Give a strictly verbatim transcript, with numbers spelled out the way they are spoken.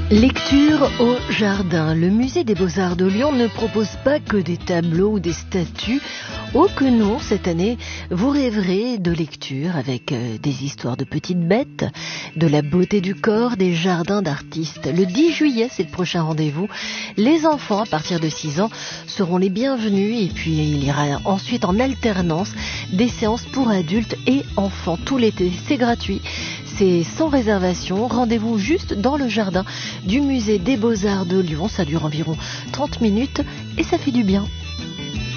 Lecture au jardin. Le musée des Beaux-Arts de Lyon ne propose pas que des tableaux ou des statues. Oh que non, cette année, vous rêverez de lecture avec euh, des histoires de petites bêtes, de la beauté du corps, des jardins d'artistes. Le dix juillet, c'est le prochain rendez-vous. Les enfants, à partir de six ans, seront les bienvenus et puis il y aura ensuite en alternance des séances pour adultes et enfants. Tout l'été, c'est gratuit. C'est sans réservation, rendez-vous juste dans le jardin du musée des Beaux-Arts de Lyon. Ça dure environ trente minutes et ça fait du bien.